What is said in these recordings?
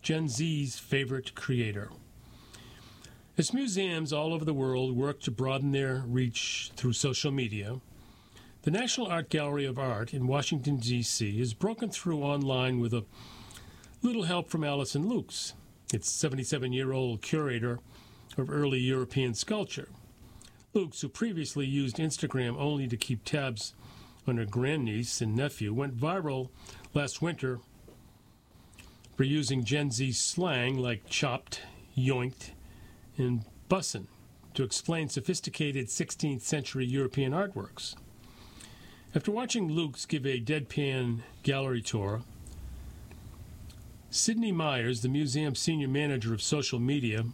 Gen Z's favorite creator. As museums all over the world work to broaden their reach through social media, the National Art Gallery of Art in Washington, D.C. has broken through online with a little help from Alison Lukes, its 77-year-old curator of early European sculpture. Lukes, who previously used Instagram only to keep tabs on her grandniece and nephew, went viral last winter for using Gen Z slang like chopped, yoinked, and bussin' to explain sophisticated 16th century European artworks. After watching Lukes give a deadpan gallery tour, Sydney Myers, the museum's senior manager of social media,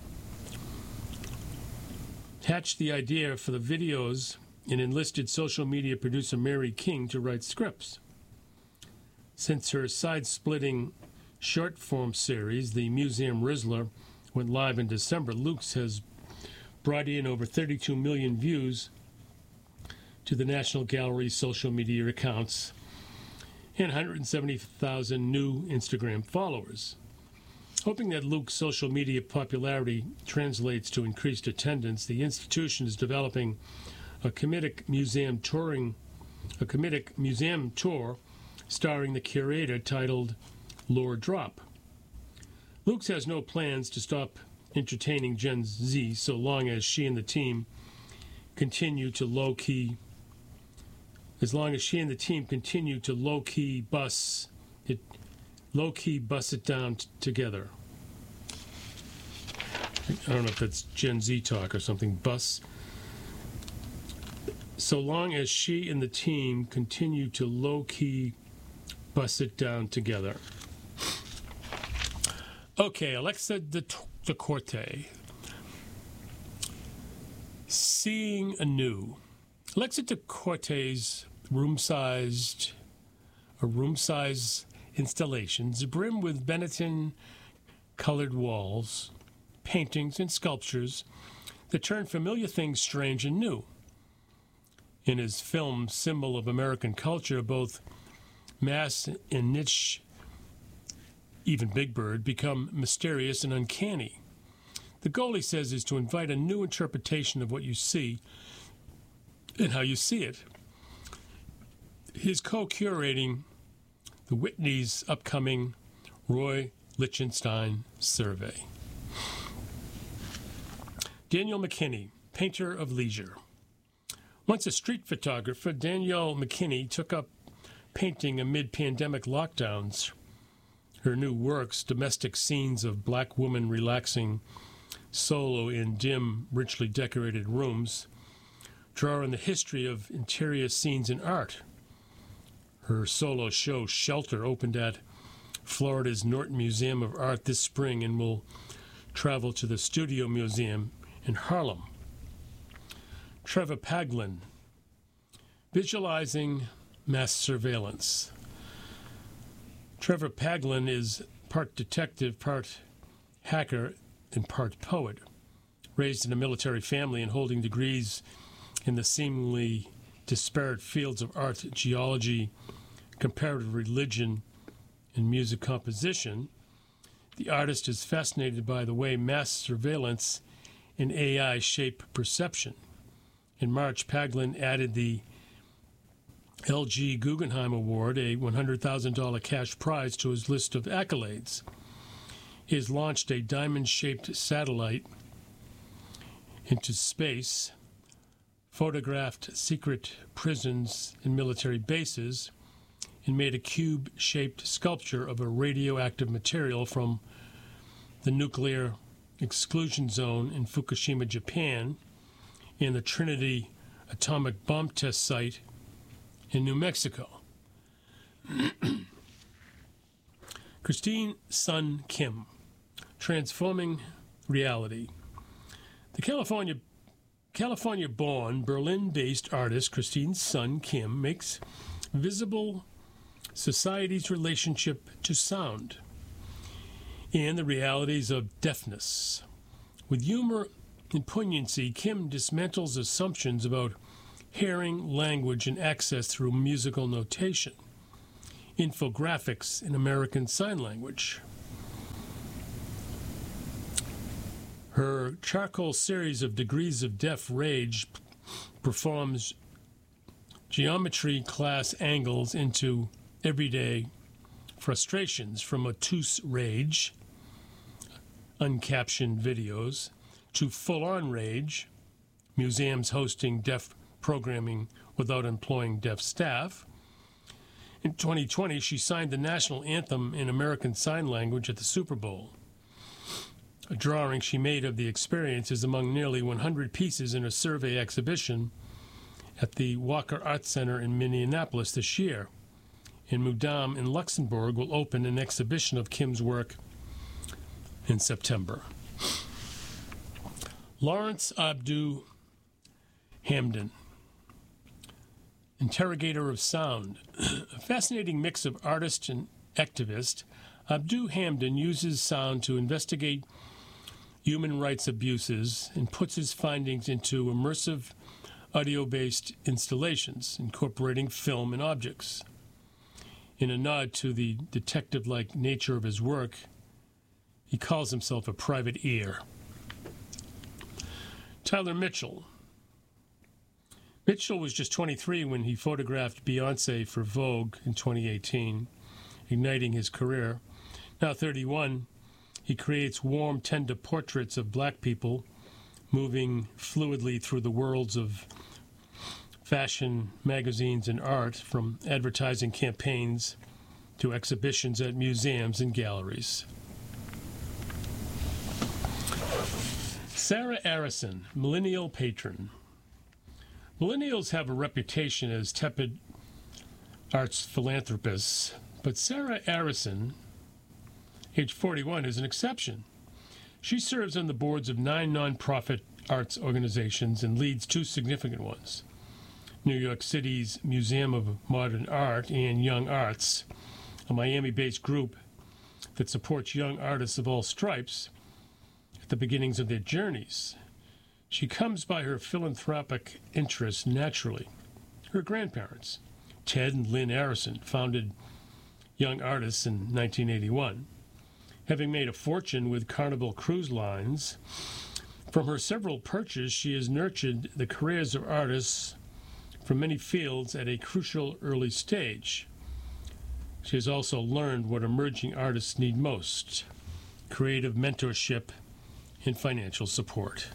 hatched the idea for the videos and enlisted social media producer Mary King to write scripts. Since her side-splitting short-form series, The Museum Rizzler, went live in December, Lukes has brought in over 32 million views to the National Gallery's social media accounts and 170,000 new Instagram followers. Hoping that Lukes' social media popularity translates to increased attendance, the institution is developing a comedic museum tour starring the curator titled Lore Drop. Lukes has no plans to stop entertaining Gen Z so long as she and the team continue to low-key bus it down together. I don't know if that's Gen Z talk or something. So long as she and the team continue to low-key bus it down together. Okay, Alexa DeCorte. Seeing Anew. Alexa DeCorte's room-size installations brim with Benetton-colored walls, paintings, and sculptures that turn familiar things strange and new. In his film Symbol of American Culture, both mass and niche, even Big Bird, become mysterious and uncanny. The goal, he says, is to invite a new interpretation of what you see and how you see it. He's co-curating the Whitney's upcoming Roy Lichtenstein survey. Danielle McKinney, painter of leisure. Once a street photographer, Danielle McKinney took up painting amid pandemic lockdowns. Her new works, domestic scenes of black women relaxing solo in dim, richly decorated rooms, draw on the history of interior scenes in art. Her solo show, Shelter, opened at Florida's Norton Museum of Art this spring and will travel to the Studio Museum in Harlem. Trevor Paglin, visualizing mass surveillance. Trevor Paglin is part detective, part hacker, and part poet. Raised in a military family and holding degrees in the seemingly disparate fields of art, geology, comparative religion, and music composition, the artist is fascinated by the way mass surveillance and AI shape perception. In March, Paglin added the LG Guggenheim Award, a $100,000 cash prize, to his list of accolades. He has launched a diamond-shaped satellite into space, photographed secret prisons and military bases, and made a cube-shaped sculpture of a radioactive material from the nuclear exclusion zone in Fukushima, Japan, and the Trinity atomic bomb test site in New Mexico. Christine Sun Kim, Transforming Reality. The California-born, Berlin-based artist Christine Sun Kim makes visible society's relationship to sound and the realities of deafness. With humor and poignancy, Kim dismantles assumptions about hearing, language, and access through musical notation, infographics, and American Sign Language. Her charcoal series of Degrees of Def Rage performs geometry class angles into everyday frustrations, from obtuse rage, uncaptioned videos, to full-on rage, museums hosting deaf programming without employing deaf staff. In 2020, she signed the national anthem in American Sign Language at the Super Bowl. A drawing she made of the experience is among nearly 100 pieces in a survey exhibition at the Walker Art Center in Minneapolis this year. In Mudam in Luxembourg will open an exhibition of Kim's work in September. Lawrence Abdu Hamdan, interrogator of sound. A fascinating mix of artist and activist, Abdu Hamdan uses sound to investigate human rights abuses and puts his findings into immersive audio-based installations, incorporating film and objects. In a nod to the detective-like nature of his work, he calls himself a private ear. Tyler Mitchell. Mitchell was just 23 when he photographed Beyoncé for Vogue in 2018, igniting his career. Now 31, he creates warm, tender portraits of black people moving fluidly through the worlds of fashion, magazines, and art, from advertising campaigns to exhibitions at museums and galleries. Sarah Arison, millennial patron. Millennials have a reputation as tepid arts philanthropists, but Sarah Arison, age 41, is an exception. She serves on the boards of 9 nonprofit arts organizations and leads 2 significant ones: New York City's Museum of Modern Art and Young Arts, a Miami-based group that supports young artists of all stripes at the beginnings of their journeys. She comes by her philanthropic interests naturally. Her grandparents, Ted and Lynn Arison, founded Young Artists in 1981. Having made a fortune with Carnival Cruise Lines, from her several perches she has nurtured the careers of artists from many fields at a crucial early stage. She has also learned what emerging artists need most: creative mentorship and financial support.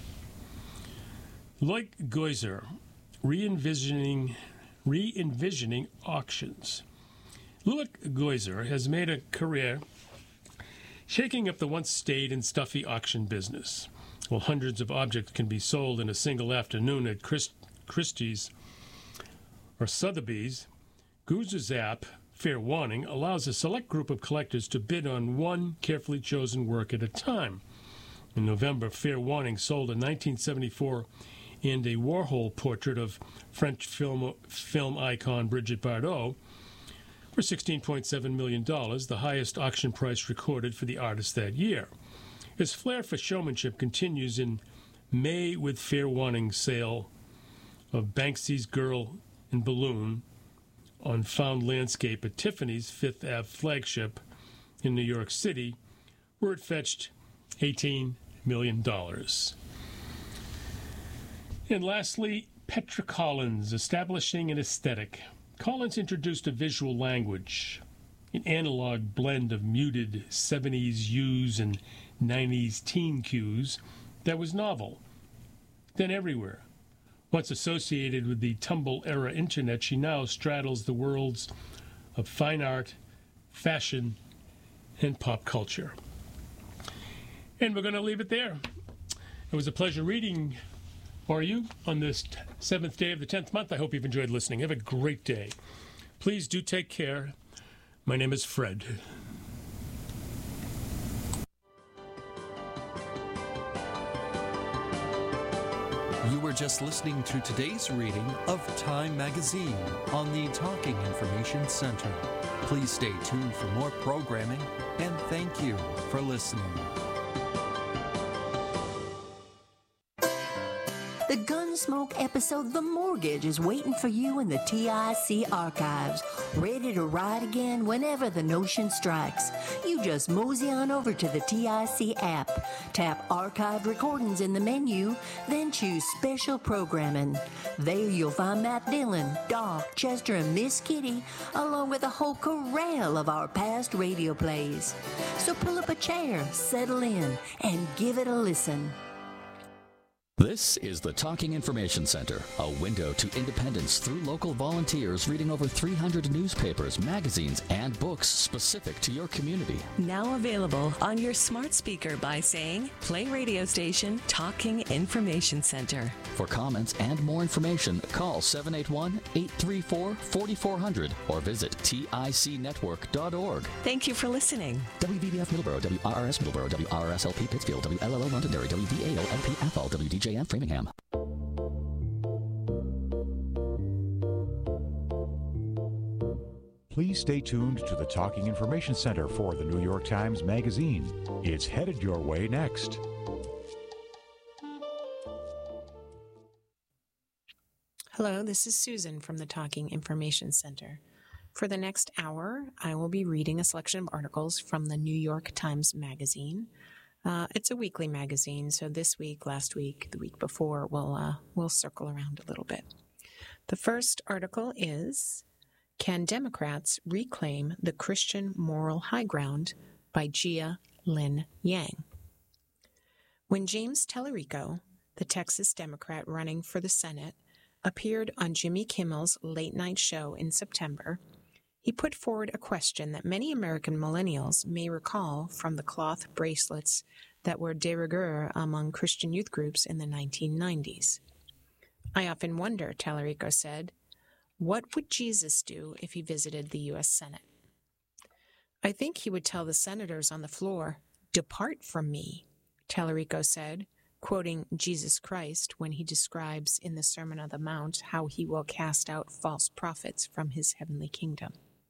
Loic Geuser, re-envisioning auctions. Loic Geuser has made a career shaking up the once staid and stuffy auction business. While hundreds of objects can be sold in a single afternoon at Christie's or Sotheby's, Geuser's app, Fair Warning, allows a select group of collectors to bid on one carefully chosen work at a time. In November, Fair Warning sold a 1974 Andy Warhol portrait of French film icon Brigitte Bardot for $16.7 million, the highest auction price recorded for the artist that year. His flair for showmanship continues in May with Fair Warning's sale of Banksy's Girl in Balloon on Found Landscape at Tiffany's Fifth Ave flagship in New York City, where it fetched $18 million. And lastly, Petra Collins, establishing an aesthetic. Collins introduced a visual language, an analog blend of muted 70s hues and 90s teen cues that was novel. Then everywhere. Once associated with the tumble-era internet, she now straddles the worlds of fine art, fashion, and pop culture. And we're going to leave it there. It was a pleasure reading for you on this 7th day of the 10th month. I hope you've enjoyed listening. Have a great day. Please do take care. My name is Fred. You were just listening to today's reading of Time Magazine on the Talking Information Center. Please stay tuned for more programming, and thank you for listening. The Guns Gunsmoke episode The Mortgage is waiting for you in the TIC archives, ready to ride again whenever the notion strikes. You just mosey on over to the TIC app, tap Archived Recordings in the menu, then choose Special Programming. There you'll find Matt Dillon, Doc, Chester, and Miss Kitty, along with a whole corral of our past radio plays. So pull up a chair, settle in, and give it a listen. This is the Talking Information Center, a window to independence through local volunteers reading over 300 newspapers, magazines, and books specific to your community. Now available on your smart speaker by saying, play radio station Talking Information Center. For comments and more information, call 781-834-4400 or visit ticnetwork.org. Thank you for listening. WBBF Middleborough, WRRS Middleborough, WRSLP Pittsfield, WLLO Londonderry, WVAO LP Athol, WDJM Framingham. Please stay tuned to the Talking Information Center for the New York Times Magazine. It's headed your way next. Hello, this is Susan from the Talking Information Center. For the next hour, I will be reading a selection of articles from the New York Times Magazine. It's a weekly magazine, so this week, last week, the week before, we'll circle around a little bit. The first article is, Can Democrats Reclaim the Christian Moral High Ground? By Jia Lin Yang. When James Tallarico, the Texas Democrat running for the Senate, appeared on Jimmy Kimmel's late-night show in September, he put forward a question that many American millennials may recall from the cloth bracelets that were de rigueur among Christian youth groups in the 1990s. I often wonder, Tallarico said, what would Jesus do if he visited the U.S. Senate? I think he would tell the senators on the floor, "Depart from me," Tallarico said, quoting Jesus Christ when he describes in the Sermon on the Mount how he will cast out false prophets from his heavenly kingdom.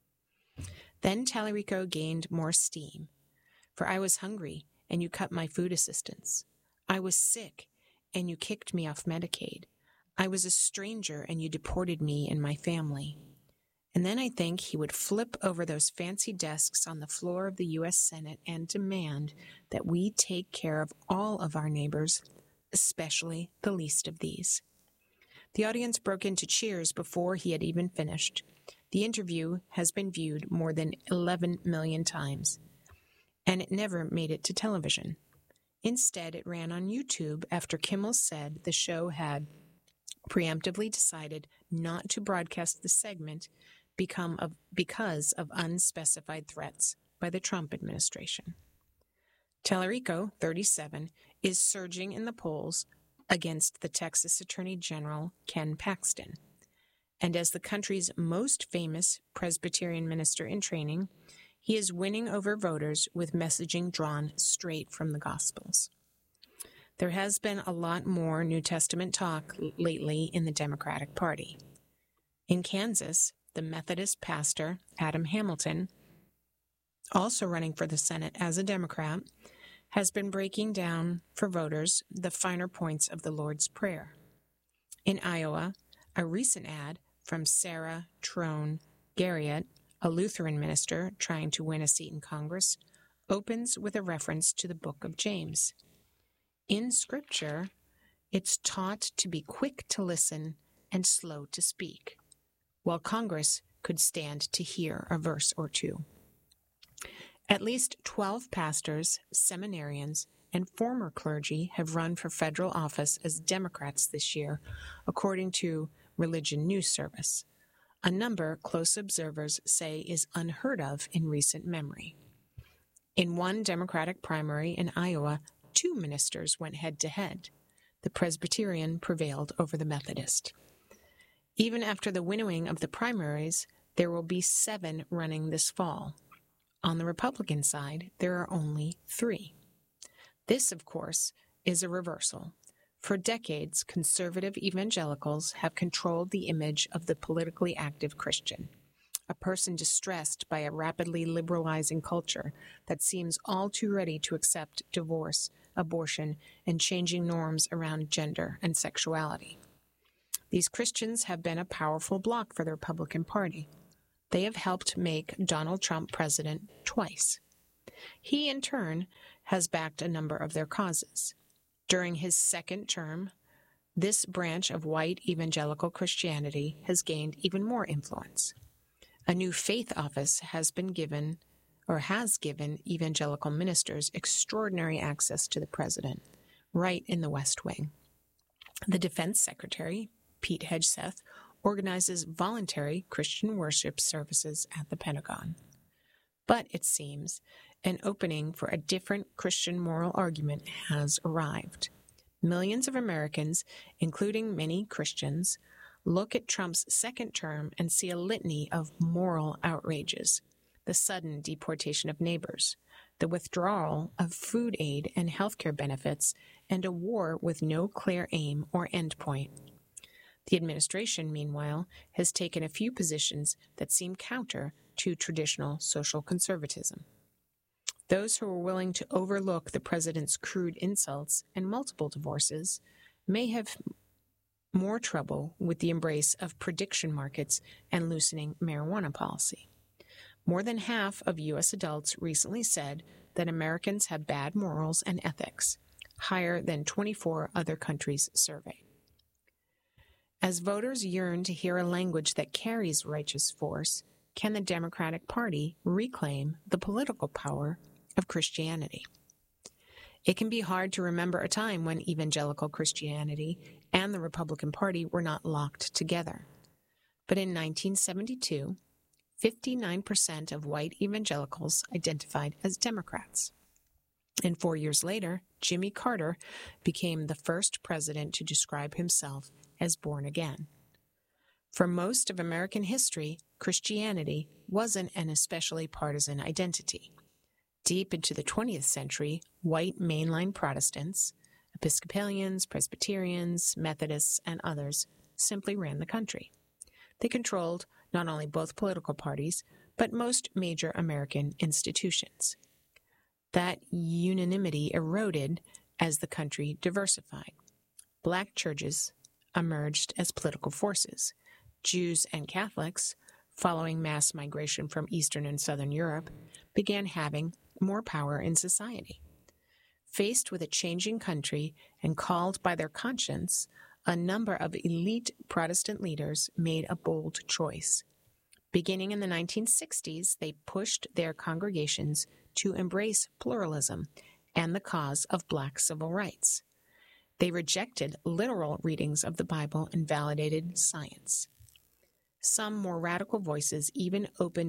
Then Tallarico gained more steam. For I was hungry, and you cut my food assistance. I was sick, and you kicked me off Medicaid. I was a stranger, and you deported me and my family. And then I think he would flip over those fancy desks on the floor of the U.S. Senate and demand that we take care of all of our neighbors, especially the least of these. The audience broke into cheers before he had even finished. The interview has been viewed more than 11 million times, and it never made it to television. Instead, it ran on YouTube after Kimmel said the show had preemptively decided not to broadcast the segment because of unspecified threats by the Trump administration. Tallarico, 37, is surging in the polls against the Texas Attorney General Ken Paxton. And as the country's most famous Presbyterian minister in training, he is winning over voters with messaging drawn straight from the Gospels. There has been a lot more New Testament talk lately in the Democratic Party. In Kansas, the Methodist pastor, Adam Hamilton, also running for the Senate as a Democrat, has been breaking down for voters the finer points of the Lord's Prayer. In Iowa, a recent ad from Sarah Trone Garriott, a Lutheran minister trying to win a seat in Congress, opens with a reference to the book of James. In Scripture, it's taught to be quick to listen and slow to speak, while Congress could stand to hear a verse or two. At least 12 pastors, seminarians, and former clergy have run for federal office as Democrats this year, according to Religion News Service, a number close observers say is unheard of in recent memory. In one Democratic primary in Iowa, 2 ministers went head-to-head. The Presbyterian prevailed over the Methodist. Even after the winnowing of the primaries, there will be 7 running this fall. On the Republican side, there are only 3. This, of course, is a reversal. For decades, conservative evangelicals have controlled the image of the politically active Christian, a person distressed by a rapidly liberalizing culture that seems all too ready to accept divorce, abortion, and changing norms around gender and sexuality. These Christians have been a powerful bloc for the Republican Party. They have helped make Donald Trump president twice. He, in turn, has backed a number of their causes. During his second term, this branch of white evangelical Christianity has gained even more influence. A new faith office has given evangelical ministers extraordinary access to the president, right in the West Wing. The Defense Secretary, Pete Hegseth, organizes voluntary Christian worship services at the Pentagon. But it seems an opening for a different Christian moral argument has arrived. Millions of Americans, including many Christians, look at Trump's second term and see a litany of moral outrages: the sudden deportation of neighbors, the withdrawal of food aid and healthcare benefits, and a war with no clear aim or endpoint. The administration, meanwhile, has taken a few positions that seem counter to traditional social conservatism. Those who are willing to overlook the president's crude insults and multiple divorces may have more trouble with the embrace of prediction markets and loosening marijuana policy. More than half of U.S. adults recently said that Americans have bad morals and ethics, higher than 24 other countries surveyed. As voters yearn to hear a language that carries righteous force, can the Democratic Party reclaim the political power of Christianity? It can be hard to remember a time when evangelical Christianity and the Republican Party were not locked together. But in 1972, 59% of white evangelicals identified as Democrats. And 4 years later, Jimmy Carter became the first president to describe himself as born again. For most of American history, Christianity wasn't an especially partisan identity. Deep into the 20th century, white mainline Protestants, Episcopalians, Presbyterians, Methodists, and others simply ran the country. They controlled not only both political parties, but most major American institutions. That unanimity eroded as the country diversified. Black churches emerged as political forces. Jews and Catholics, following mass migration from Eastern and Southern Europe, began having more power in society. Faced with a changing country and called by their conscience, a number of elite Protestant leaders made a bold choice. Beginning in the 1960s, they pushed their congregations to embrace pluralism and the cause of Black civil rights. They rejected literal readings of the Bible and validated science. Some more radical voices even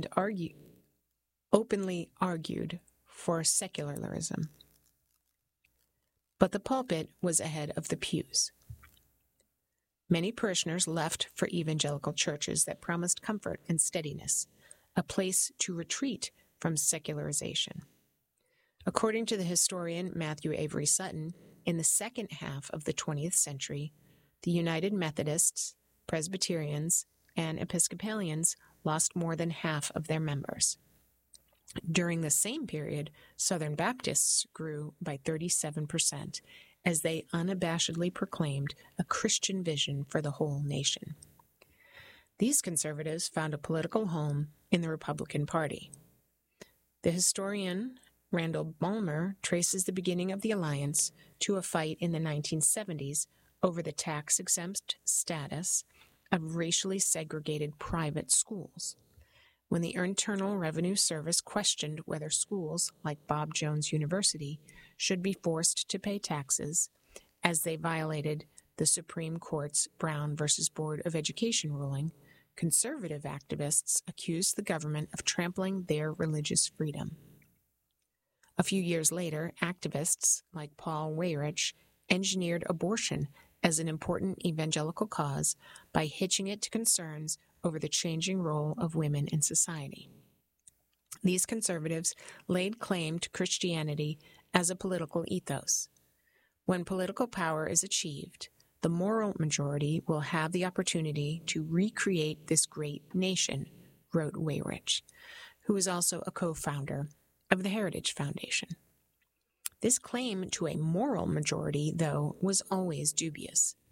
openly argued for secularism. But the pulpit was ahead of the pews. Many parishioners left for evangelical churches that promised comfort and steadiness, a place to retreat from secularization. According to the historian Matthew Avery Sutton, in the second half of the 20th century, the United Methodists, Presbyterians, and Episcopalians lost more than half of their members. During the same period, Southern Baptists grew by 37%, as they unabashedly proclaimed a Christian vision for the whole nation. These conservatives found a political home in the Republican Party. The historian Randall Balmer traces the beginning of the alliance to a fight in the 1970s over the tax-exempt status of racially segregated private schools. When the Internal Revenue Service questioned whether schools like Bob Jones University should be forced to pay taxes, as they violated the Supreme Court's Brown v. Board of Education ruling, conservative activists accused the government of trampling their religious freedom. A few years later, activists like Paul Weyrich engineered abortion as an important evangelical cause by hitching it to concerns over the changing role of women in society. These conservatives laid claim to Christianity as a political ethos. When political power is achieved, the moral majority will have the opportunity to recreate this great nation, wrote Weyrich, who is also a co-founder of the Heritage Foundation. This claim to a moral majority, though, was always dubious.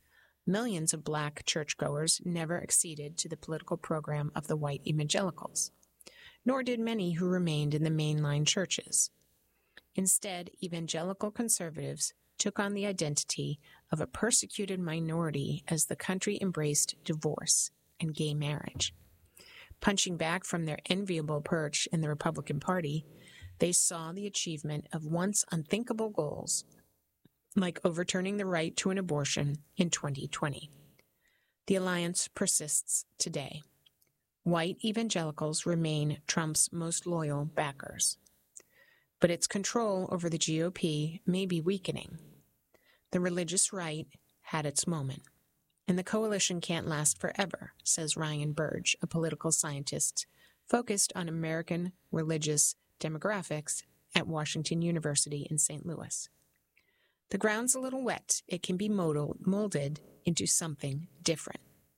Millions of black churchgoers never acceded to the political program of the white evangelicals, nor did many who remained in the mainline churches. Instead, evangelical conservatives took on the identity of a persecuted minority as the country embraced divorce and gay marriage. Punching back from their enviable perch in the Republican Party, they saw the achievement of once unthinkable goals, like overturning the right to an abortion in 2020. The alliance persists today. White evangelicals remain Trump's most loyal backers. But its control over the GOP may be weakening. The religious right had its moment, and the coalition can't last forever, says Ryan Burge, a political scientist focused on American religious demographics at Washington University in St. Louis. The ground's a little wet. It can be molded into something different.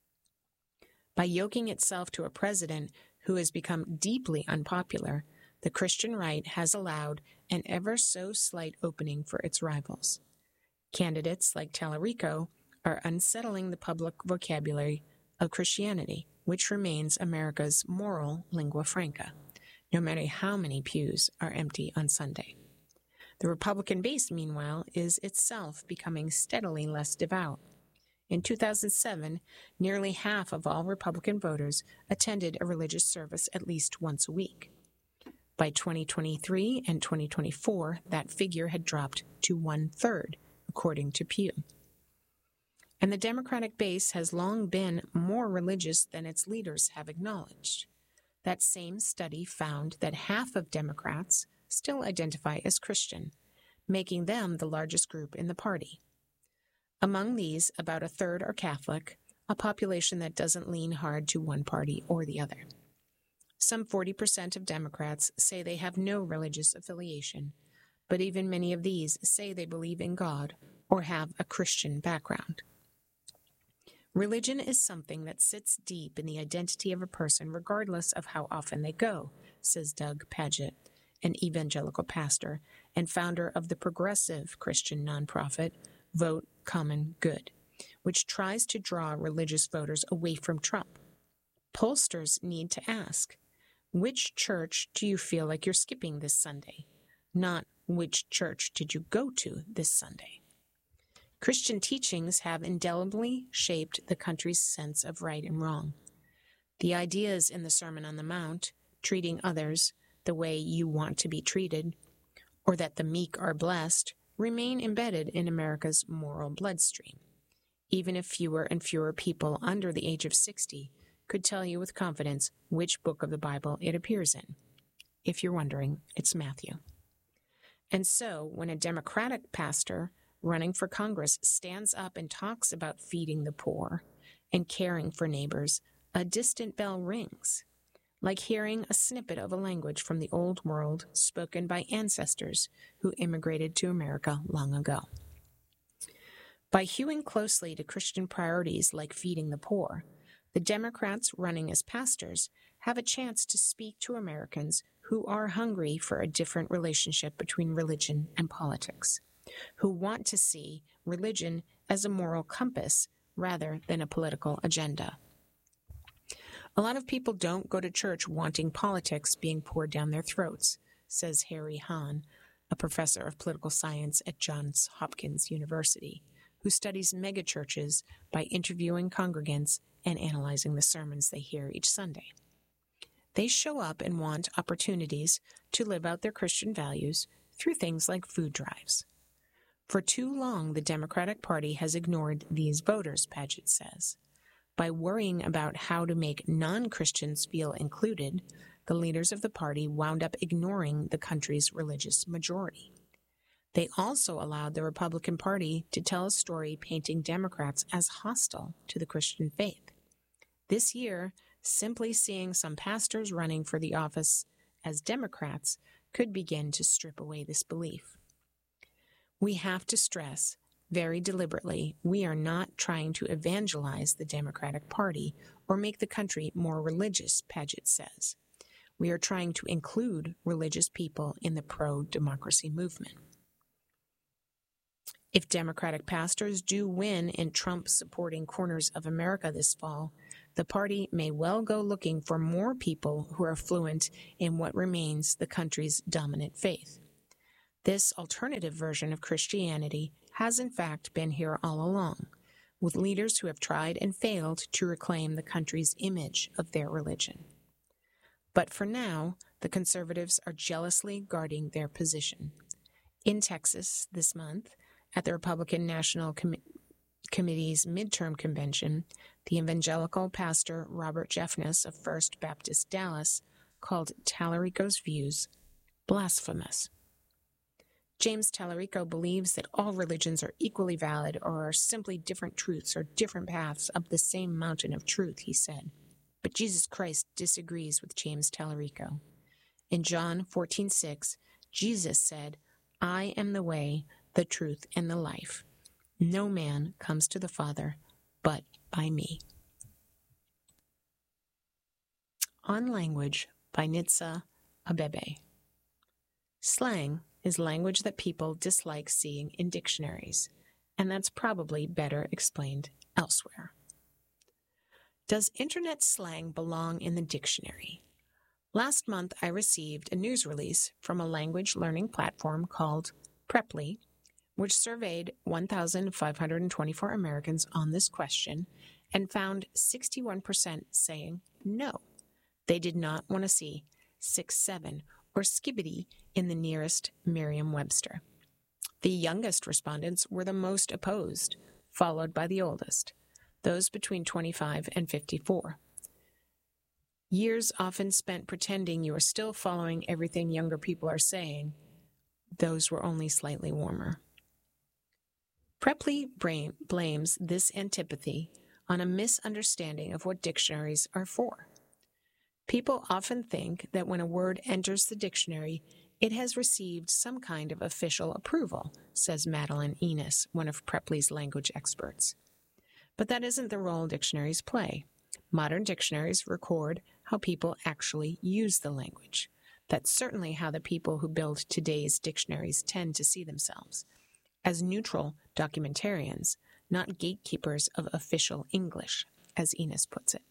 By yoking itself to a president who has become deeply unpopular, the Christian right has allowed an ever so slight opening for its rivals. Candidates like Tallarico are unsettling the public vocabulary of Christianity, which remains America's moral lingua franca, no matter how many pews are empty on Sunday. The Republican base, meanwhile, is itself becoming steadily less devout. In 2007, nearly half of all Republican voters attended a religious service at least once a week. By 2023 and 2024, that figure had dropped to 1/3, according to Pew. And the Democratic base has long been more religious than its leaders have acknowledged. That same study found that half of Democrats still identify as Christian, making them the largest group in the party. Among these, about 1/3 are Catholic, a population that doesn't lean hard to one party or the other. Some 40% of Democrats say they have no religious affiliation, but even many of these say they believe in God or have a Christian background. Religion is something that sits deep in the identity of a person regardless of how often they go, says Doug Pagitt, an evangelical pastor and founder of the progressive Christian nonprofit Vote Common Good, which tries to draw religious voters away from Trump. Pollsters need to ask, which church do you feel like you're skipping this Sunday? Not which church did you go to this Sunday? Christian teachings have indelibly shaped the country's sense of right and wrong. The ideas in the Sermon on the Mount, treating others the way you want to be treated, or that the meek are blessed, remain embedded in America's moral bloodstream, even if fewer and fewer people under the age of 60 could tell you with confidence which book of the Bible it appears in. If you're wondering, it's Matthew. And so, when a Democratic pastor running for Congress stands up and talks about feeding the poor and caring for neighbors, a distant bell rings, like hearing a snippet of a language from the old world spoken by ancestors who immigrated to America long ago. By hewing closely to Christian priorities like feeding the poor, the Democrats running as pastors have a chance to speak to Americans who are hungry for a different relationship between religion and politics, who want to see religion as a moral compass rather than a political agenda. A lot of people don't go to church wanting politics being poured down their throats, says Harry Hahn, a professor of political science at Johns Hopkins University, who studies megachurches by interviewing congregants and analyzing the sermons they hear each Sunday. They show up and want opportunities to live out their Christian values through things like food drives. For too long, the Democratic Party has ignored these voters, Pagitt says. By worrying about how to make non-Christians feel included, the leaders of the party wound up ignoring the country's religious majority. They also allowed the Republican Party to tell a story painting Democrats as hostile to the Christian faith. This year, simply seeing some pastors running for the office as Democrats could begin to strip away this belief. We have to stress very deliberately, we are not trying to evangelize the Democratic Party or make the country more religious, Pagitt says. We are trying to include religious people in the pro-democracy movement. If Democratic pastors do win in Trump-supporting corners of America this fall, the party may well go looking for more people who are fluent in what remains the country's dominant faith. This alternative version of Christianity has in fact been here all along, with leaders who have tried and failed to reclaim the country's image of their religion. But for now, the conservatives are jealously guarding their position. In Texas this month, at the Republican National Committee's midterm convention, the evangelical pastor Robert Jeffness of First Baptist Dallas called Tallarico's views blasphemous. James Tallarico believes that all religions are equally valid or are simply different truths or different paths up the same mountain of truth, he said. But Jesus Christ disagrees with James Tallarico. In John 14:6, Jesus said, "I am the way, the truth, and the life. No man comes to the Father but by me." On Language by Nitsa Abebe. Slang is language that people dislike seeing in dictionaries, and that's probably better explained elsewhere. Does internet slang belong in the dictionary? Last month, I received a news release from a language learning platform called Preply, which surveyed 1,524 Americans on this question and found 61% saying no. They did not want to see 6-7 or skibbity in the nearest Merriam-Webster. The youngest respondents were the most opposed, followed by the oldest, those between 25 and 54. Years often spent pretending you are still following everything younger people are saying, those were only slightly warmer. Preply blames this antipathy on a misunderstanding of what dictionaries are for. People often think that when a word enters the dictionary, it has received some kind of official approval, says Madeline Enos, one of Preply's language experts. But that isn't the role dictionaries play. Modern dictionaries record how people actually use the language. That's certainly how the people who build today's dictionaries tend to see themselves, as neutral documentarians, not gatekeepers of official English, as Enos puts it.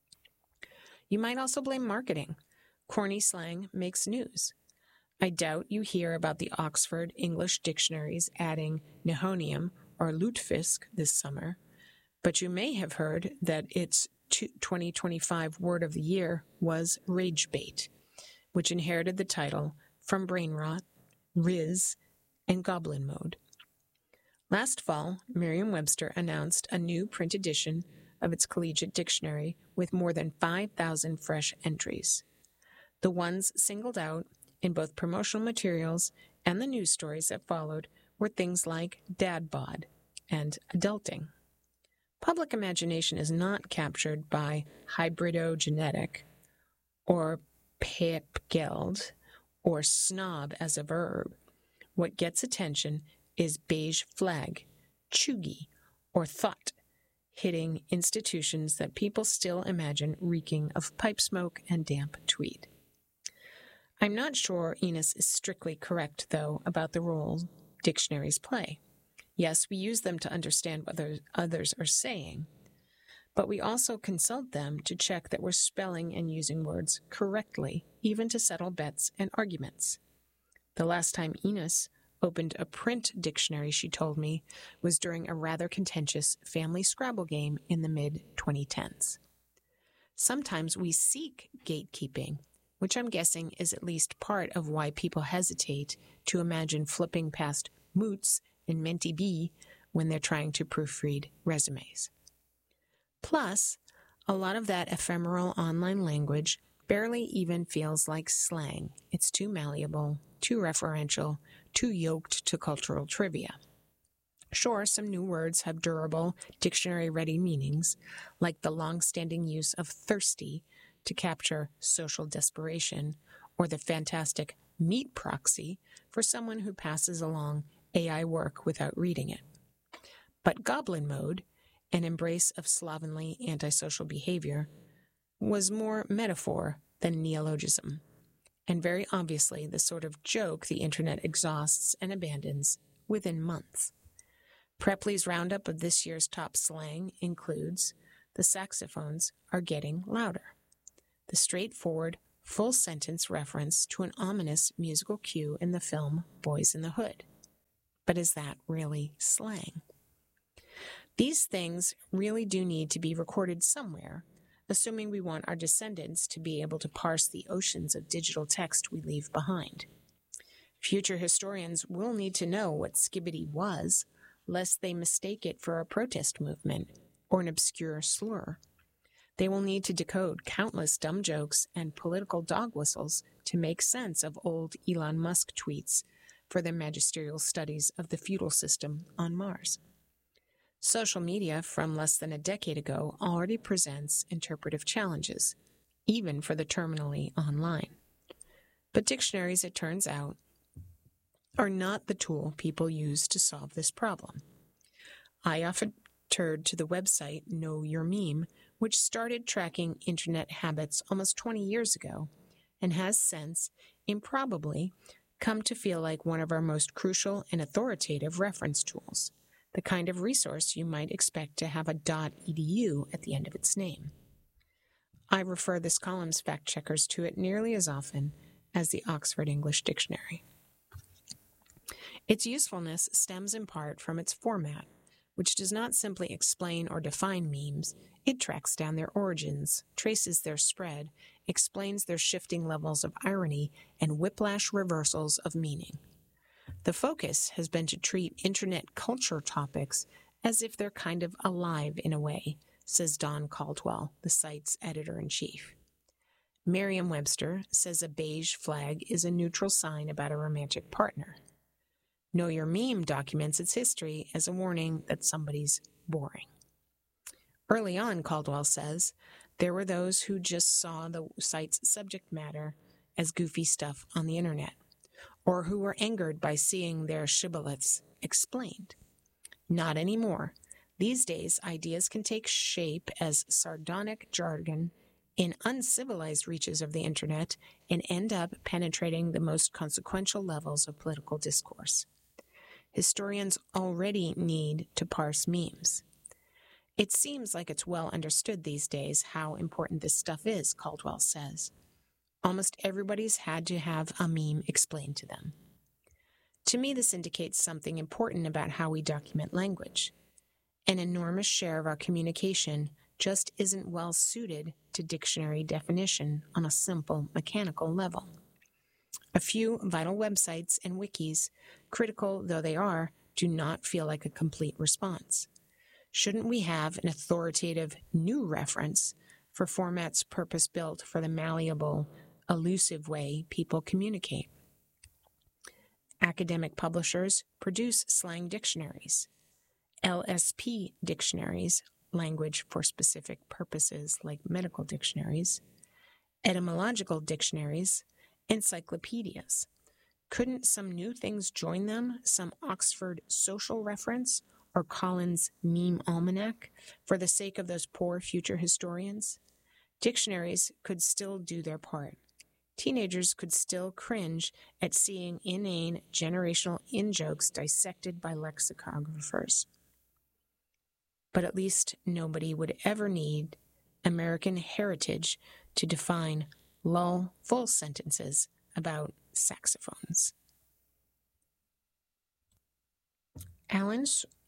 You might also blame marketing. Corny slang makes news. I doubt you hear about the Oxford English dictionaries adding nihonium or lutefisk this summer, but you may have heard that its 2025 word of the year was ragebait, which inherited the title from brain rot, Riz, and goblin mode. Last fall, Merriam-Webster announced a new print edition of its collegiate dictionary with more than 5,000 fresh entries. The ones singled out in both promotional materials and the news stories that followed were things like dad bod and adulting. Public imagination is not captured by hybridogenetic or pepgeld or snob as a verb. What gets attention is beige flag, chuggy, or thought, hitting institutions that people still imagine reeking of pipe smoke and damp tweed. I'm not sure Enos is strictly correct, though, about the role dictionaries play. Yes, we use them to understand what others are saying, but we also consult them to check that we're spelling and using words correctly, even to settle bets and arguments. The last time Enos opened a print dictionary, she told me, was during a rather contentious family Scrabble game in the mid-2010s. Sometimes we seek gatekeeping, which I'm guessing is at least part of why people hesitate to imagine flipping past moots and Menti-B when they're trying to proofread resumes. Plus, a lot of that ephemeral online language barely even feels like slang. It's too malleable, too referential, too yoked to cultural trivia. Sure, some new words have durable, dictionary-ready meanings, like the long-standing use of thirsty to capture social desperation, or the fantastic meat proxy for someone who passes along AI work without reading it. But goblin mode, an embrace of slovenly antisocial behavior, was more metaphor than neologism, and very obviously the sort of joke the internet exhausts and abandons within months. Prepley's roundup of this year's top slang includes the saxophones are getting louder, the straightforward, full-sentence reference to an ominous musical cue in the film Boys in the Hood. But is that really slang? These things really do need to be recorded somewhere, assuming we want our descendants to be able to parse the oceans of digital text we leave behind. Future historians will need to know what skibbity was, lest they mistake it for a protest movement or an obscure slur. They will need to decode countless dumb jokes and political dog whistles to make sense of old Elon Musk tweets for their magisterial studies of the feudal system on Mars. Social media from less than a decade ago already presents interpretive challenges, even for the terminally online. But dictionaries, it turns out, are not the tool people use to solve this problem. I often turn to the website Know Your Meme, which started tracking internet habits almost 20 years ago and has since, improbably, come to feel like one of our most crucial and authoritative reference tools, the kind of resource you might expect to have a .edu at the end of its name. I refer this column's fact-checkers to it nearly as often as the Oxford English Dictionary. Its usefulness stems in part from its format, which does not simply explain or define memes. It tracks down their origins, traces their spread, explains their shifting levels of irony, and whiplash reversals of meaning. The focus has been to treat internet culture topics as if they're kind of alive in a way, says Don Caldwell, the site's editor-in-chief. Merriam-Webster says a beige flag is a neutral sign about a romantic partner. Know Your Meme documents its history as a warning that somebody's boring. Early on, Caldwell says, there were those who just saw the site's subject matter as goofy stuff on the internet, or who were angered by seeing their shibboleths explained. Not anymore. These days, ideas can take shape as sardonic jargon in uncivilized reaches of the internet and end up penetrating the most consequential levels of political discourse. Historians already need to parse memes. It seems like it's well understood these days how important this stuff is, Caldwell says. Almost everybody's had to have a meme explained to them. To me, this indicates something important about how we document language. An enormous share of our communication just isn't well suited to dictionary definition on a simple mechanical level. A few vital websites and wikis, critical though they are, do not feel like a complete response. Shouldn't we have an authoritative new reference for formats purpose-built for the malleable, elusive way people communicate? Academic publishers produce slang dictionaries. LSP dictionaries, language for specific purposes like medical dictionaries, etymological dictionaries, encyclopedias. Couldn't some new things join them, some Oxford social reference or Collins meme almanac, for the sake of those poor future historians? Dictionaries could still do their part. Teenagers could still cringe at seeing inane generational in-jokes dissected by lexicographers. But at least nobody would ever need American heritage to define lull full sentences about saxophones. Aaron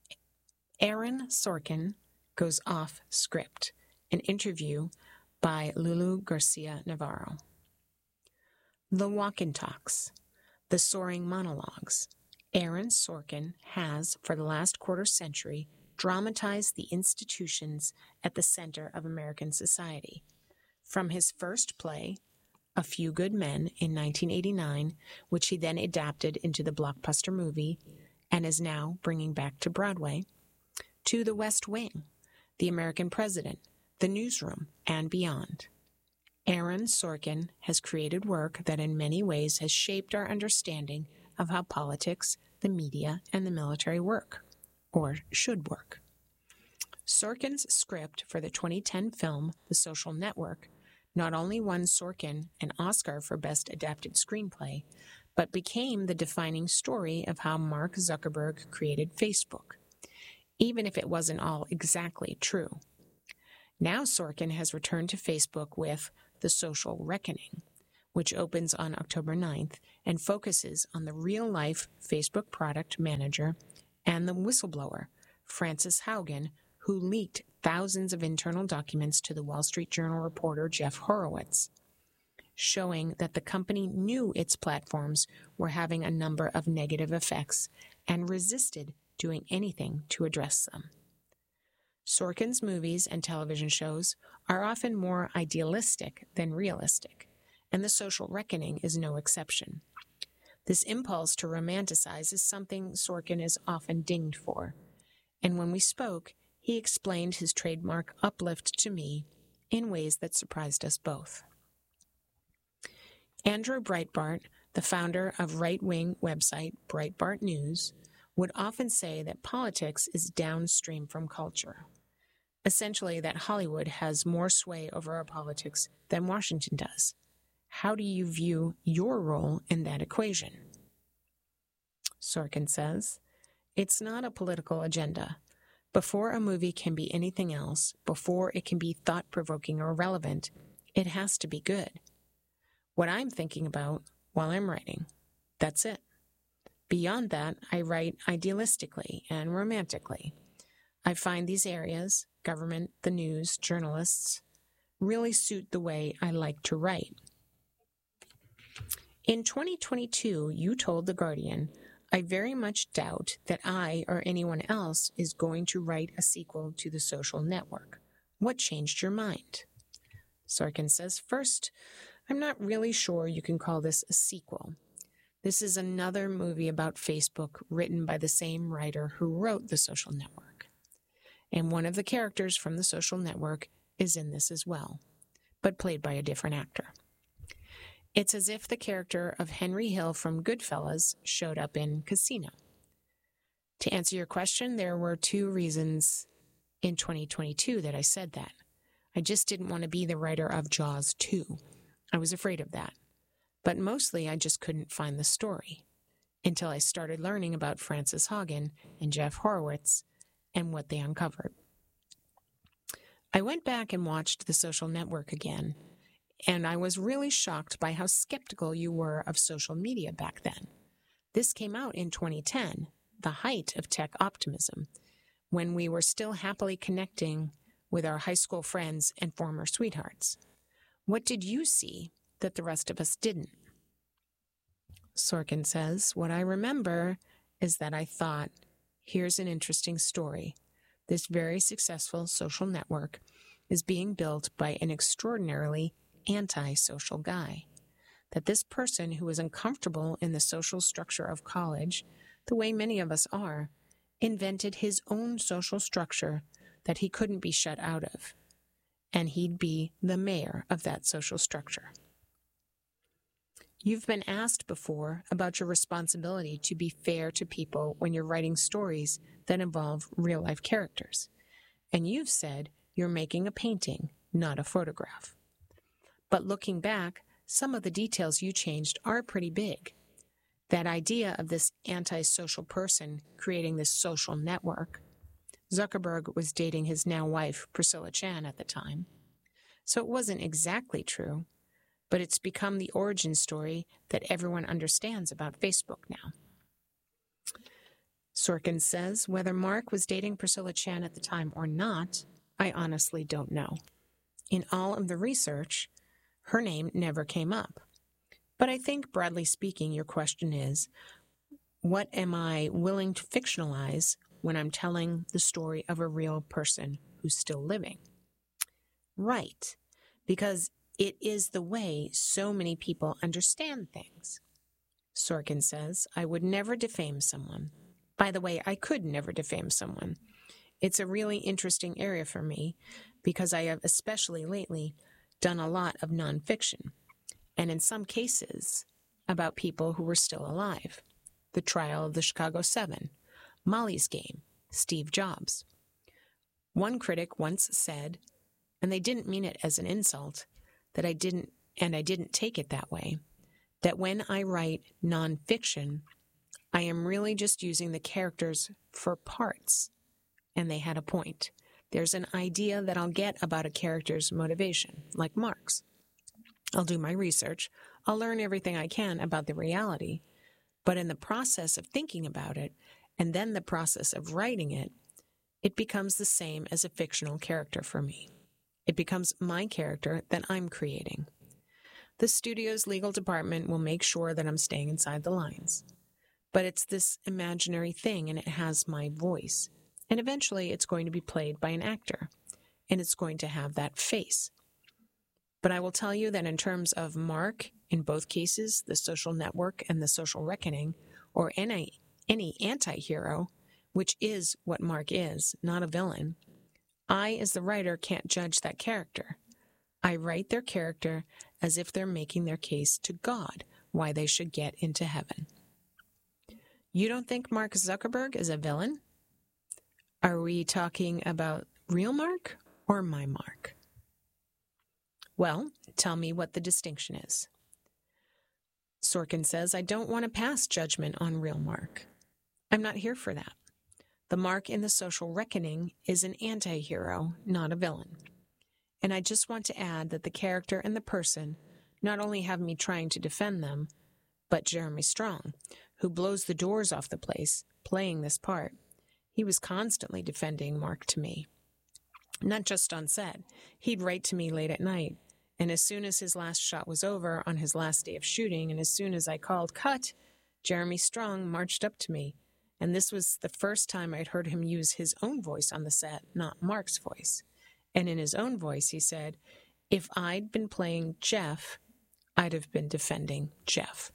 Sorkin goes off script. An interview by Lulu Garcia Navarro. The Walk and Talks, the Soaring Monologues. Aaron Sorkin has, for the last quarter century, dramatized the institutions at the center of American society. From his first play, A Few Good Men, in 1989, which he then adapted into the blockbuster movie and is now bringing back to Broadway, to The West Wing, The American President, The Newsroom, and beyond. Aaron Sorkin has created work that in many ways has shaped our understanding of how politics, the media, and the military work, or should work. Sorkin's script for the 2010 film The Social Network not only won Sorkin an Oscar for Best Adapted Screenplay, but became the defining story of how Mark Zuckerberg created Facebook. even if it wasn't all exactly true. Now Sorkin has returned to Facebook with The Social Reckoning, which opens on October 9th and focuses on the real-life Facebook product manager and the whistleblower, Frances Haugen, who leaked thousands of internal documents to the Wall Street Journal reporter Jeff Horowitz, showing that the company knew its platforms were having a number of negative effects and resisted doing anything to address them. Sorkin's movies and television shows are often more idealistic than realistic, and The Social Reckoning is no exception. This impulse to romanticize is something Sorkin is often dinged for, and when we spoke, he explained his trademark uplift to me in ways that surprised us both. Andrew Breitbart, the founder of right-wing website Breitbart News, would often say that politics is downstream from culture. Essentially, that Hollywood has more sway over our politics than Washington does. How do you view your role in that equation? Sorkin says, it's not a political agenda. Before a movie can be anything else, before it can be thought-provoking or relevant, it has to be good. What I'm thinking about while I'm writing, that's it. Beyond that, I write idealistically and romantically. I find these areas, government, the news, journalists, really suit the way I like to write. In 2022, you told The Guardian, I very much doubt that I or anyone else is going to write a sequel to The Social Network. What changed your mind? Sorkin says, first, I'm not really sure you can call this a sequel. This is another movie about Facebook written by the same writer who wrote The Social Network. And one of the characters from The Social Network is in this as well, but played by a different actor. It's as if the character of Henry Hill from Goodfellas showed up in Casino. To answer your question, there were 2 reasons in 2022 that I said that. I just didn't want to be the writer of Jaws 2. I was afraid of that. But mostly I just couldn't find the story until I started learning about Frances Haugen and Jeff Horowitz and what they uncovered. I went back and watched The Social Network again, and I was really shocked by how skeptical you were of social media back then. This came out in 2010, the height of tech optimism, when we were still happily connecting with our high school friends and former sweethearts. What did you see that the rest of us didn't? Sorkin says, what I remember is that I thought, here's an interesting story. This very successful social network is being built by an extraordinarily anti-social guy. That this person who is uncomfortable in the social structure of college, the way many of us are, invented his own social structure that he couldn't be shut out of. And he'd be the mayor of that social structure. You've been asked before about your responsibility to be fair to people when you're writing stories that involve real-life characters. And you've said you're making a painting, not a photograph. But looking back, some of the details you changed are pretty big. That idea of this antisocial person creating this social network. Zuckerberg was dating his now wife, Priscilla Chan, at the time. So it wasn't exactly true, but it's become the origin story that everyone understands about Facebook now. Sorkin says, whether Mark was dating Priscilla Chan at the time or not, I honestly don't know. In all of the research, her name never came up. But I think, broadly speaking, your question is, what am I willing to fictionalize when I'm telling the story of a real person who's still living? Right, because it is the way so many people understand things. Sorkin says, I would never defame someone. By the way, I could never defame someone. It's a really interesting area for me because I have, especially lately, done a lot of nonfiction, and in some cases, about people who were still alive. The trial of the Chicago 7, Molly's Game, Steve Jobs. One critic once said, and they didn't mean it as an insult, that I didn't take it that way, that when I write nonfiction, I am really just using the characters for parts and they had a point. There's an idea that I'll get about a character's motivation, like Mark's. I'll do my research. I'll learn everything I can about the reality. But in the process of thinking about it, and then the process of writing it, it becomes the same as a fictional character for me. It becomes my character that I'm creating. The studio's legal department will make sure that I'm staying inside the lines. But it's this imaginary thing, and it has my voice. And eventually it's going to be played by an actor, and it's going to have that face. But I will tell you that in terms of Mark, in both cases, The Social Network and The Social Reckoning, or any anti-hero, which is what Mark is, not a villain, I, as the writer, can't judge that character. I write their character as if they're making their case to God why they should get into heaven. You don't think Mark Zuckerberg is a villain? Are we talking about real Mark or my Mark? Well, tell me what the distinction is. Sorkin says, I don't want to pass judgment on real Mark. I'm not here for that. The Mark in The Social Reckoning is an anti-hero, not a villain. And I just want to add that the character and the person not only have me trying to defend them, but Jeremy Strong, who blows the doors off the place, playing this part. He was constantly defending Mark to me. Not just on set. He'd write to me late at night, and as soon as his last shot was over on his last day of shooting, and as soon as I called cut, Jeremy Strong marched up to me, and this was the first time I'd heard him use his own voice on the set, not Mark's voice. And in his own voice, he said, if I'd been playing Jeff, I'd have been defending Jeff.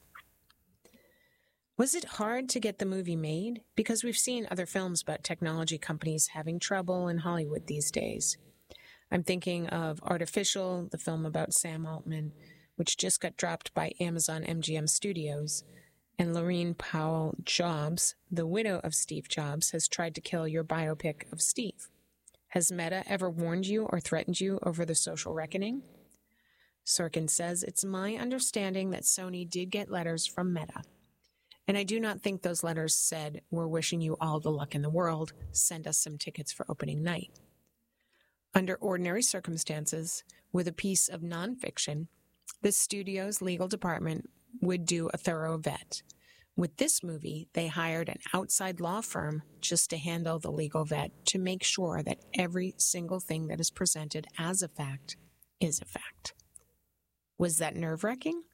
Was it hard to get the movie made? Because we've seen other films about technology companies having trouble in Hollywood these days. I'm thinking of Artificial, the film about Sam Altman, which just got dropped by Amazon MGM Studios. And Laurene Powell Jobs, the widow of Steve Jobs, has tried to kill your biopic of Steve. Has Meta ever warned you or threatened you over The Social Reckoning? Sorkin says, it's my understanding that Sony did get letters from Meta. And I do not think those letters said, we're wishing you all the luck in the world, send us some tickets for opening night. Under ordinary circumstances, with a piece of nonfiction, the studio's legal department would do a thorough vet. With this movie, they hired an outside law firm just to handle the legal vet to make sure that every single thing that is presented as a fact is a fact. Was that nerve-wracking?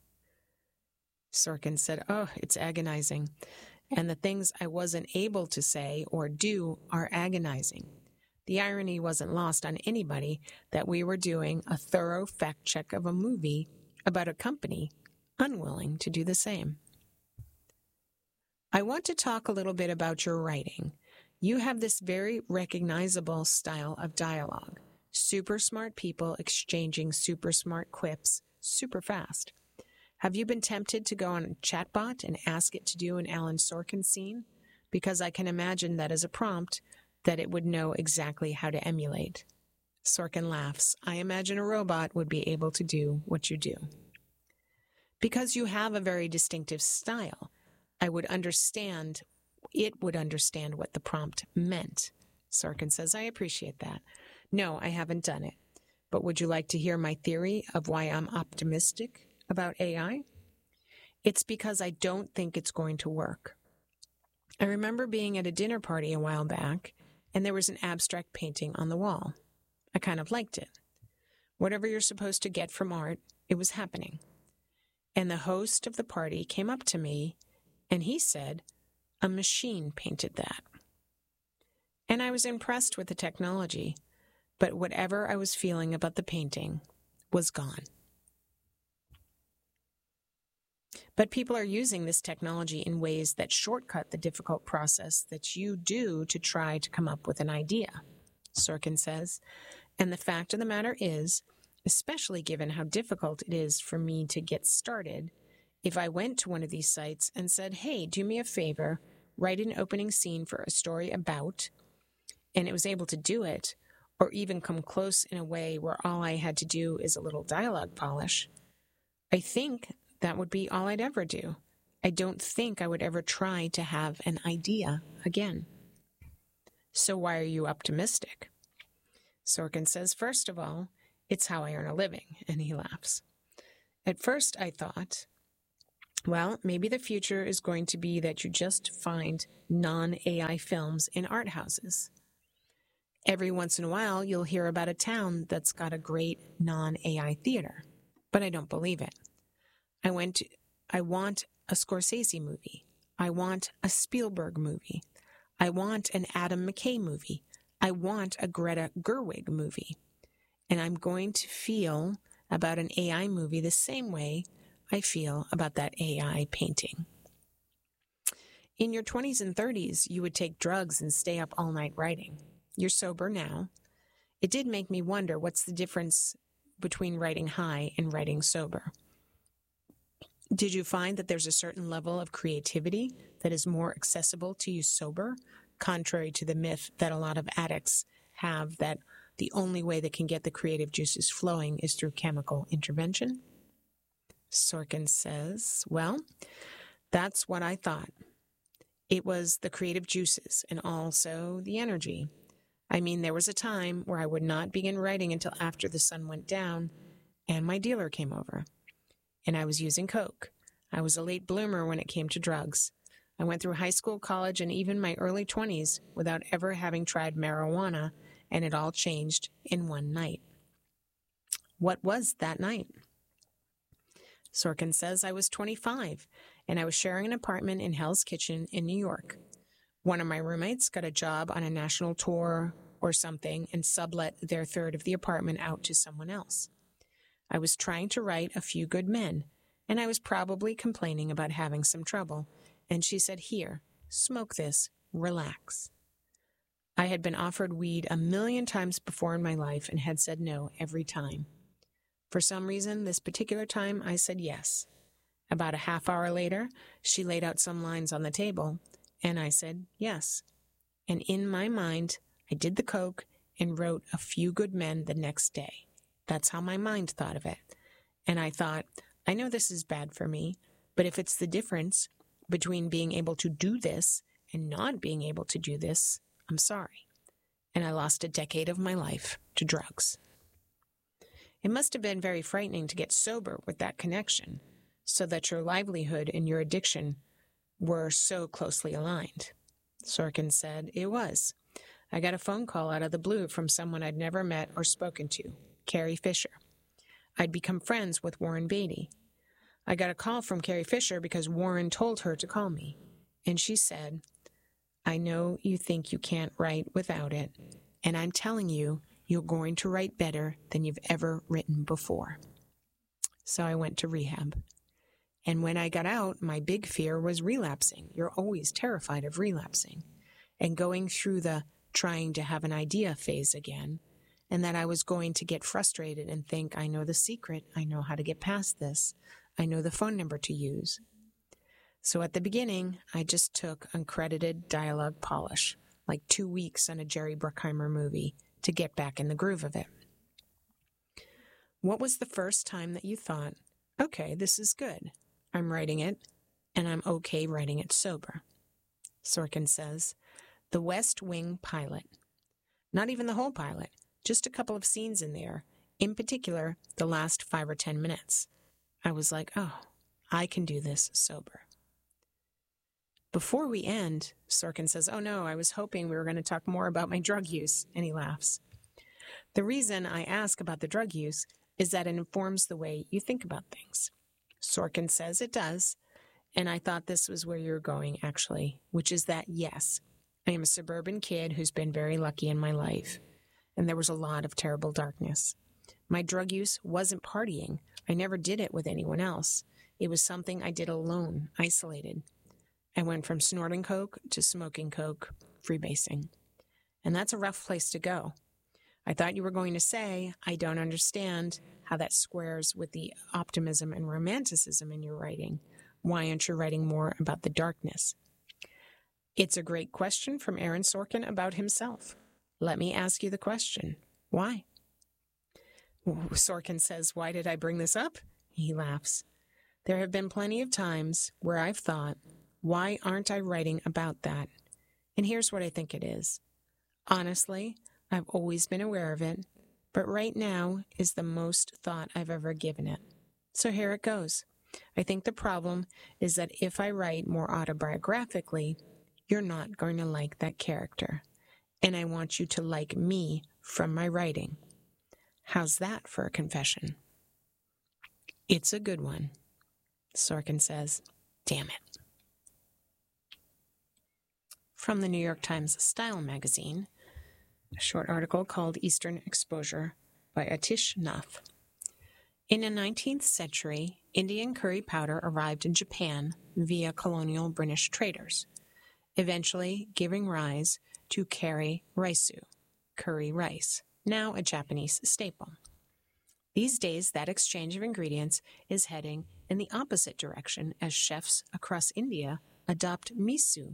Sorkin said, it's agonizing. And the things I wasn't able to say or do are agonizing. The irony wasn't lost on anybody that we were doing a thorough fact check of a movie about a company unwilling to do the same. I want to talk a little bit about your writing. You have this very recognizable style of dialogue. Super smart people exchanging super smart quips super fast. Have you been tempted to go on a chatbot and ask it to do an Alan Sorkin scene? Because I can imagine that as a prompt that it would know exactly how to emulate. Sorkin laughs. I imagine a robot would be able to do what you do. Because you have a very distinctive style, it would understand what the prompt meant. Sorkin says, I appreciate that. No, I haven't done it. But would you like to hear my theory of why I'm optimistic about AI? It's because I don't think it's going to work. I remember being at a dinner party a while back, and there was an abstract painting on the wall. I kind of liked it. Whatever you're supposed to get from art, it was happening. And the host of the party came up to me, and he said, a machine painted that. And I was impressed with the technology, but whatever I was feeling about the painting was gone. But people are using this technology in ways that shortcut the difficult process that you do to try to come up with an idea, Sorkin says. And the fact of the matter is, especially given how difficult it is for me to get started, if I went to one of these sites and said, hey, do me a favor, write an opening scene for a story about, and it was able to do it, or even come close in a way where all I had to do is a little dialogue polish, I think that would be all I'd ever do. I don't think I would ever try to have an idea again. So why are you optimistic? Sorkin says, first of all, it's how I earn a living, and he laughs. At first I thought, well, maybe the future is going to be that you just find non-AI films in art houses. Every once in a while, you'll hear about a town that's got a great non-AI theater, but I don't believe it. I want a Scorsese movie. I want a Spielberg movie. I want an Adam McKay movie. I want a Greta Gerwig movie. And I'm going to feel about an AI movie the same way I feel about that AI painting. In your 20s and 30s, you would take drugs and stay up all night writing. You're sober now. It did make me wonder what's the difference between writing high and writing sober. Did you find that there's a certain level of creativity that is more accessible to you sober, contrary to the myth that a lot of addicts have that the only way they can get the creative juices flowing is through chemical intervention? Sorkin says, well, that's what I thought. It was the creative juices and also the energy. I mean, there was a time where I would not begin writing until after the sun went down and my dealer came over. And I was using coke. I was a late bloomer when it came to drugs. I went through high school, college, and even my early 20s without ever having tried marijuana, and it all changed in one night. What was that night? Sorkin says I was 25, and I was sharing an apartment in Hell's Kitchen in New York. One of my roommates got a job on a national tour or something and sublet their third of the apartment out to someone else. I was trying to write A Few Good Men, and I was probably complaining about having some trouble, and she said, here, smoke this, relax. I had been offered weed 1,000,000 times before in my life and had said no every time. For some reason, this particular time, I said yes. About a half hour later, she laid out some lines on the table, and I said yes. And in my mind, I did the coke and wrote A Few Good Men the next day. That's how my mind thought of it. And I thought, I know this is bad for me, but if it's the difference between being able to do this and not being able to do this, I'm sorry. And I lost a decade of my life to drugs. It must have been very frightening to get sober with that connection, so that your livelihood and your addiction were so closely aligned. Sorkin said, it was. I got a phone call out of the blue from someone I'd never met or spoken to, Carrie Fisher. I'd become friends with Warren Beatty. I got a call from Carrie Fisher because Warren told her to call me, and she said, I know you think you can't write without it, and I'm telling you, you're going to write better than you've ever written before. So I went to rehab. And when I got out, my big fear was relapsing. You're always terrified of relapsing. And going through the trying to have an idea phase again, and that I was going to get frustrated and think, I know the secret, I know how to get past this, I know the phone number to use. So at the beginning, I just took uncredited dialogue polish, like 2 weeks on a Jerry Bruckheimer movie, to get back in the groove of it. What was the first time that you thought, okay, this is good, I'm writing it, and I'm okay writing it sober? Sorkin says, The West Wing pilot. Not even the whole pilot, just a couple of scenes in there, in particular, the last 5 or 10 minutes. I was like, oh, I can do this sober. Before we end, Sorkin says, oh no, I was hoping we were going to talk more about my drug use, and he laughs. The reason I ask about the drug use is that it informs the way you think about things. Sorkin says it does, and I thought this was where you were going, actually, which is that, yes, I am a suburban kid who's been very lucky in my life, and there was a lot of terrible darkness. My drug use wasn't partying. I never did it with anyone else. It was something I did alone, isolated. I went from snorting coke to smoking coke, freebasing. And that's a rough place to go. I thought you were going to say, I don't understand how that squares with the optimism and romanticism in your writing. Why aren't you writing more about the darkness? It's a great question from Aaron Sorkin about himself. Let me ask you the question. Why? Sorkin says, why did I bring this up? He laughs. There have been plenty of times where I've thought, why aren't I writing about that? And here's what I think it is. Honestly, I've always been aware of it, but right now is the most thought I've ever given it. So here it goes. I think the problem is that if I write more autobiographically, you're not going to like that character. And I want you to like me from my writing. How's that for a confession? It's a good one. Sorkin says, damn it. From the New York Times Style magazine, a short article called Eastern Exposure by Atish Nath. In the 19th century, Indian curry powder arrived in Japan via colonial British traders, eventually giving rise to kari raisu, curry rice, now a Japanese staple. These days, that exchange of ingredients is heading in the opposite direction as chefs across India adopt miso,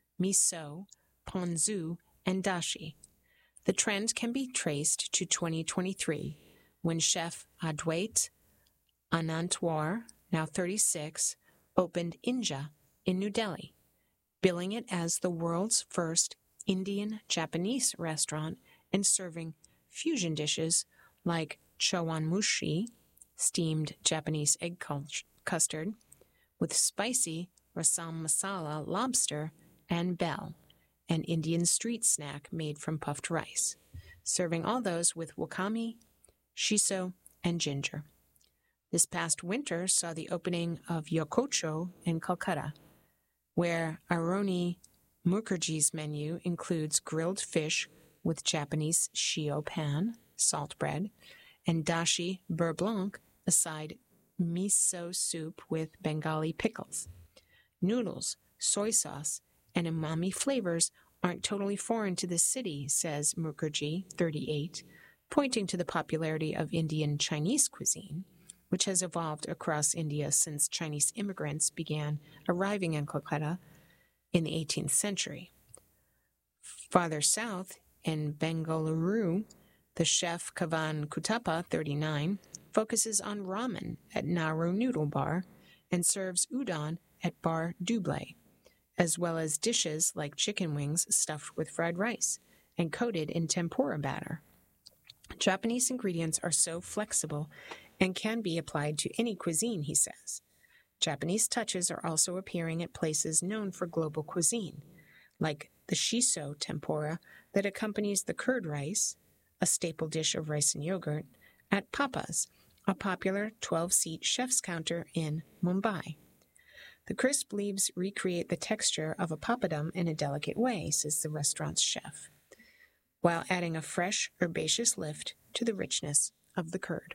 ponzu, and dashi. The trend can be traced to 2023, when chef Adwait Anantwar, now 36, opened Inja in New Delhi, billing it as the world's first Indian-Japanese restaurant and serving fusion dishes like chawanmushi, steamed Japanese egg custard, with spicy rasam masala lobster, and bell, an Indian street snack made from puffed rice, serving all those with wakame, shiso, and ginger. This past winter saw the opening of Yokocho in Calcutta, where Aroni Mukherjee's menu includes grilled fish with Japanese shio pan, salt bread, and dashi beurre blanc, a side miso soup with Bengali pickles. Noodles, soy sauce, and umami flavors aren't totally foreign to the city, says Mukherjee, 38, pointing to the popularity of Indian Chinese cuisine, which has evolved across India since Chinese immigrants began arriving in Calcutta in the 18th century. Farther south, in Bengaluru, the chef Kavan Kutapa, 39, focuses on ramen at Naru Noodle Bar and serves udon at Bar Dublé, as well as dishes like chicken wings stuffed with fried rice and coated in tempura batter. Japanese ingredients are so flexible and can be applied to any cuisine, he says. Japanese touches are also appearing at places known for global cuisine, like the shiso tempura that accompanies the curd rice, a staple dish of rice and yogurt, at Papa's, a popular 12-seat chef's counter in Mumbai. The crisp leaves recreate the texture of a papadum in a delicate way, says the restaurant's chef, while adding a fresh, herbaceous lift to the richness of the curd.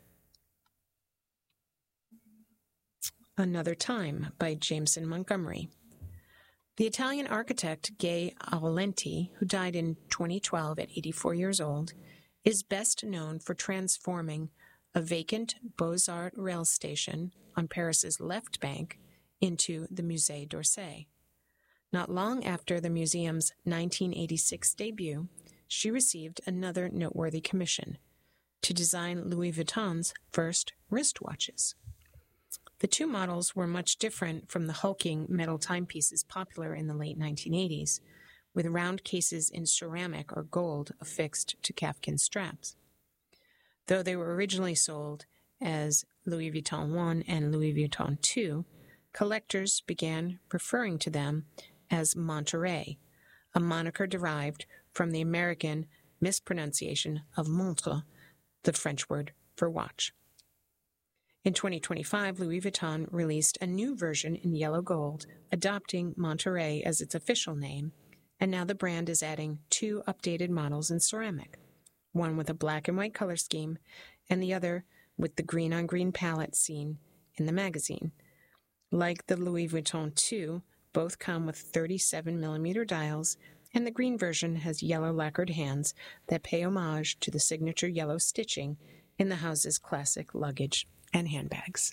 Another Time by Jameson Montgomery. The Italian architect Gay Aulenti, who died in 2012 at 84 years old, is best known for transforming a vacant Beaux-Arts rail station on Paris's left bank into the Musée d'Orsay. Not long after the museum's 1986 debut, she received another noteworthy commission to design Louis Vuitton's first wristwatches. The two models were much different from the hulking metal timepieces popular in the late 1980s, with round cases in ceramic or gold affixed to calfskin straps. Though they were originally sold as Louis Vuitton 1 and Louis Vuitton 2, collectors began referring to them as Monterey, a moniker derived from the American mispronunciation of montre, the French word for watch. In 2025, Louis Vuitton released a new version in yellow gold, adopting Monterey as its official name, and now the brand is adding two updated models in ceramic, one with a black and white color scheme, and the other with the green-on-green palette seen in the magazine. Like the Louis Vuitton 2, both come with 37mm dials, and the green version has yellow lacquered hands that pay homage to the signature yellow stitching in the house's classic luggage and handbags.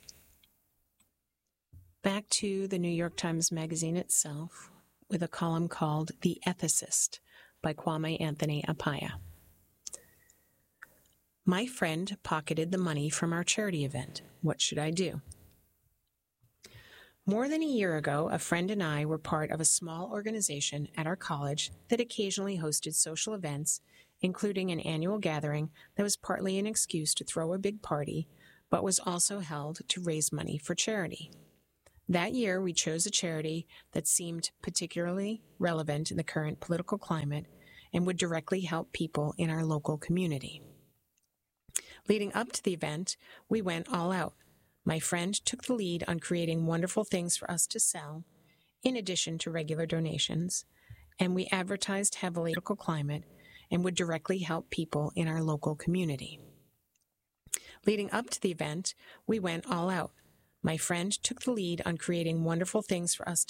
Back to the New York Times Magazine itself, with a column called The Ethicist by Kwame Anthony Appiah. My friend pocketed the money from our charity event. What should I do? More than a year ago, a friend and I were part of a small organization at our college that occasionally hosted social events, including an annual gathering that was partly an excuse to throw a big party, but was also held to raise money for charity. That year, we chose a charity that seemed particularly relevant in the current political climate and would directly help people in our local community. Leading up to the event, we went all out. My friend took the lead on creating wonderful things for us to sell, in addition to regular donations, and we advertised heavily in the political climate and would directly help people in our local community. Leading up to the event, we went all out. My friend took the lead on creating wonderful things for us